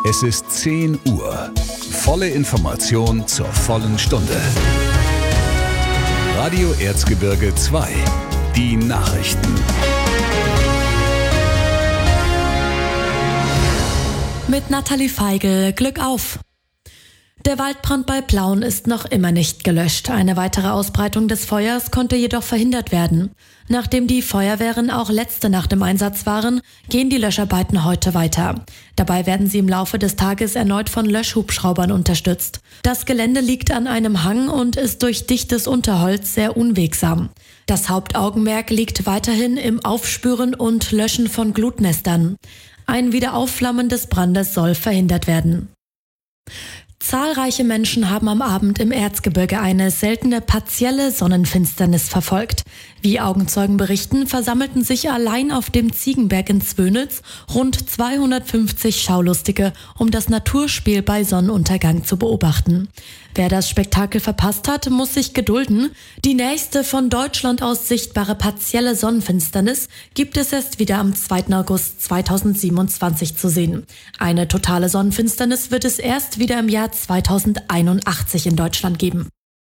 Es ist 10 Uhr. Volle Information zur vollen Stunde. Radio Erzgebirge 2. Die Nachrichten. Mit Nathalie Feigl, Glück auf! Der Waldbrand bei Plauen ist noch immer nicht gelöscht. Eine weitere Ausbreitung des Feuers konnte jedoch verhindert werden. Nachdem die Feuerwehren auch letzte Nacht im Einsatz waren, gehen die Löscharbeiten heute weiter. Dabei werden sie im Laufe des Tages erneut von Löschhubschraubern unterstützt. Das Gelände liegt an einem Hang und ist durch dichtes Unterholz sehr unwegsam. Das Hauptaugenmerk liegt weiterhin im Aufspüren und Löschen von Glutnestern. Ein Wiederaufflammen des Brandes soll verhindert werden. Zahlreiche Menschen haben am Abend im Erzgebirge eine seltene partielle Sonnenfinsternis verfolgt. Wie Augenzeugen berichten, versammelten sich allein auf dem Ziegenberg in Zwönitz rund 250 Schaulustige, um das Naturspiel bei Sonnenuntergang zu beobachten. Wer das Spektakel verpasst hat, muss sich gedulden. Die nächste von Deutschland aus sichtbare partielle Sonnenfinsternis gibt es erst wieder am 2. August 2027 zu sehen. Eine totale Sonnenfinsternis wird es erst wieder im Jahr 2081 in Deutschland geben.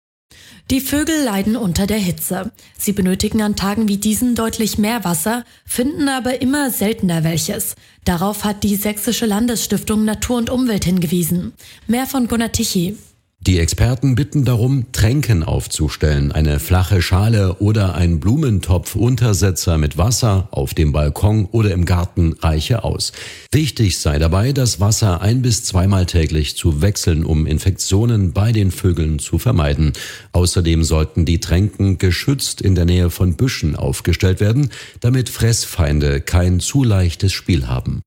Die Vögel leiden unter der Hitze. Sie benötigen an Tagen wie diesen deutlich mehr Wasser, finden aber immer seltener welches. Darauf hat die Sächsische Landesstiftung Natur und Umwelt hingewiesen. Mehr von Gunnar Tichy. Die Experten bitten darum, Tränken aufzustellen, eine flache Schale oder ein Blumentopf-Untersetzer mit Wasser auf dem Balkon oder im Garten reiche aus. Wichtig sei dabei, das Wasser 1- bis 2-mal täglich zu wechseln, um Infektionen bei den Vögeln zu vermeiden. Außerdem sollten die Tränken geschützt in der Nähe von Büschen aufgestellt werden, damit Fressfeinde kein zu leichtes Spiel haben.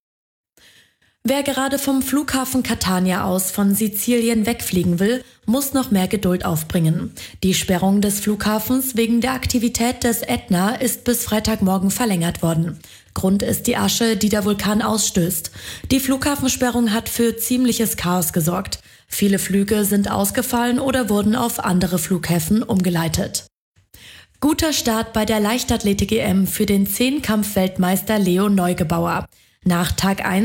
Wer gerade vom Flughafen Catania aus von Sizilien wegfliegen will, muss noch mehr Geduld aufbringen. Die Sperrung des Flughafens wegen der Aktivität des Ätna ist bis Freitagmorgen verlängert worden. Grund ist die Asche, die der Vulkan ausstößt. Die Flughafensperrung hat für ziemliches Chaos gesorgt. Viele Flüge sind ausgefallen oder wurden auf andere Flughäfen umgeleitet. Guter Start bei der Leichtathletik-EM für den 10-Kampf-Weltmeister Leo Neugebauer. Nach Tag 1